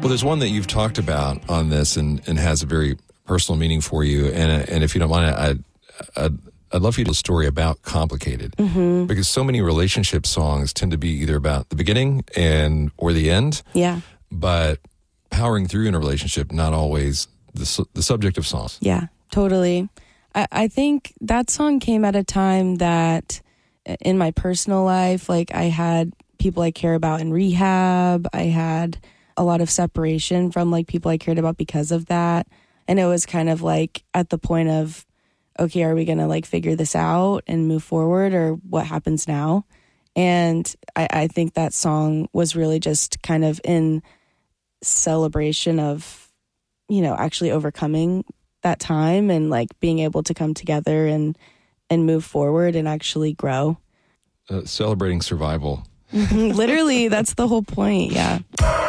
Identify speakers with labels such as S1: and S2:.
S1: Well, there's one that you've talked about on this and has a very personal meaning for you. And if you don't mind, I'd love for you to tell a story about Complicated.
S2: Mm-hmm.
S1: Because so many relationship songs tend to be either about the beginning or the end.
S2: Yeah.
S1: But powering through in a relationship, not always the subject of songs.
S2: Yeah, totally. I think that song came at a time that in my personal life, like I had people I care about in rehab. I had a lot of separation from like people I cared about because of that. And it was kind of like at the point of, okay, are we going to like figure this out and move forward, or what happens now? And I think that song was really just kind of in celebration of, actually overcoming that time and like being able to come together and move forward and actually grow.
S1: Celebrating survival.
S2: Literally, that's the whole point. Yeah.